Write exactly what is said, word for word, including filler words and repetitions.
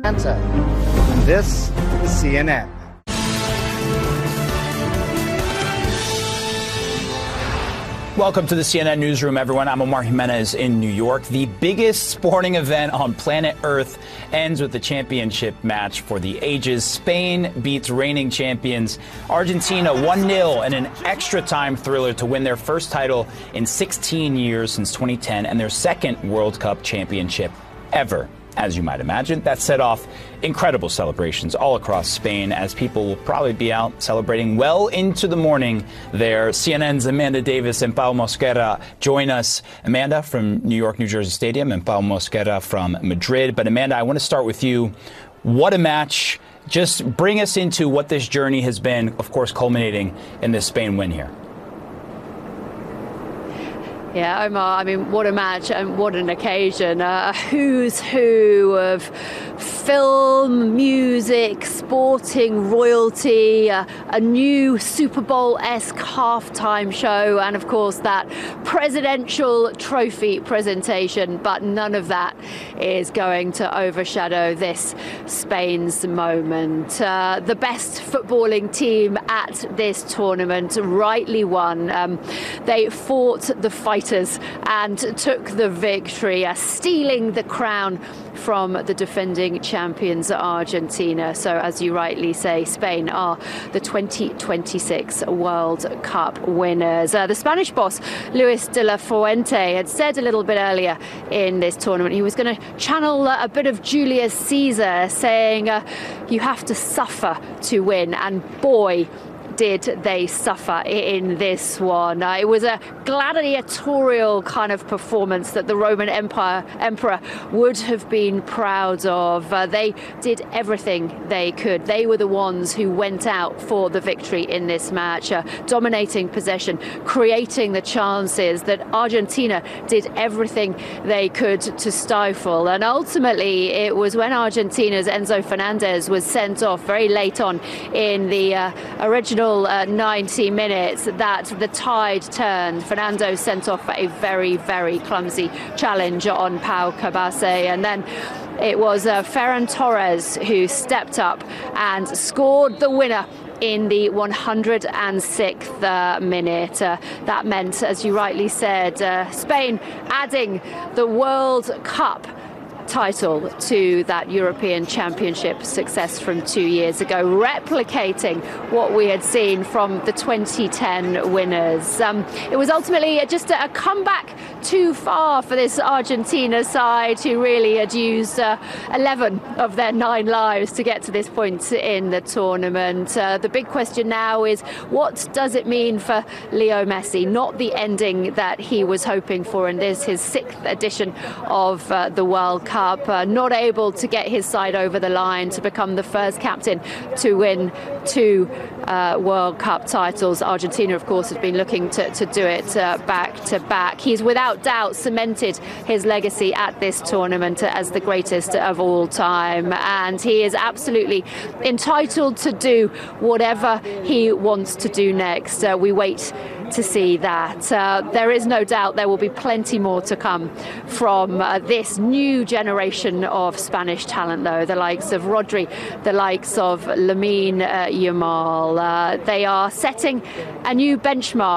Atlanta. And this is C N N. Welcome to the C N N Newsroom, everyone. I'm Omar Jimenez in New York. The biggest sporting event on planet Earth ends with the championship match for the ages. Spain beats reigning champions Argentina one nil in an extra-time thriller to win their first title in sixteen years since twenty ten and their second World Cup championship ever. As you might imagine, that set off incredible celebrations all across Spain, as people will probably be out celebrating well into the morning there. C N N's Amanda Davis and Pau Mosquera join us. Amanda from New York, New Jersey Stadium, and Pau Mosquera from Madrid. But Amanda, I want to start with you. What a match. Just bring us into what this journey has been, of course, culminating in this Spain win here. Yeah, Omar, I mean, what a match and what an occasion. Uh, a who's who of film, music, sporting royalty, uh, a new Super Bowl-esque halftime show, and of course that presidential trophy presentation. But none of that is going to overshadow this Spain's moment. Uh, the best footballing team at this tournament rightly won. Um, they fought the fight and took the victory, uh, stealing the crown from the defending champions Argentina. So, as you rightly say, Spain are the twenty twenty-six World Cup winners. Uh, the Spanish boss, Luis de la Fuente, had said a little bit earlier in this tournament he was going to channel uh, a bit of Julius Caesar, saying uh, you have to suffer to win, and boy, did they suffer in this one. Uh, it was a gladiatorial kind of performance that the Roman Empire Emperor would have been proud of. Uh, they did everything they could. They were the ones who went out for the victory in this match, uh, dominating possession, creating the chances that Argentina did everything they could to stifle. And ultimately, it was when Argentina's Enzo Fernandez was sent off very late on in the uh, original Uh, ninety minutes that the tide turned. Fernando sent off a very, very clumsy challenge on Pau Cabase, and then it was uh, Ferran Torres who stepped up and scored the winner in the one hundred sixth uh, minute. Uh, that meant, as you rightly said, uh, Spain adding the World Cup title to that European Championship success from two years ago, replicating what we had seen from the twenty ten winners. Um, it was ultimately just a, a comeback too far for this Argentina side, who really had used uh, eleven of their nine lives to get to this point in the tournament. Uh, the big question now is, what does it mean for Leo Messi? Not the ending that he was hoping for in this, his sixth edition of uh, the World Cup. Uh, not able to get his side over the line to become the first captain to win two uh, World Cup titles. Argentina, of course, has been looking to, to do it uh, back to back. He's without doubt cemented his legacy at this tournament as the greatest of all time, and he is absolutely entitled to do whatever he wants to do next. Uh, we wait to see that. Uh, there is no doubt there will be plenty more to come from uh, this new generation of Spanish talent, though. The likes of Rodri, the likes of Lamine uh, Yamal. Uh, they are setting a new benchmark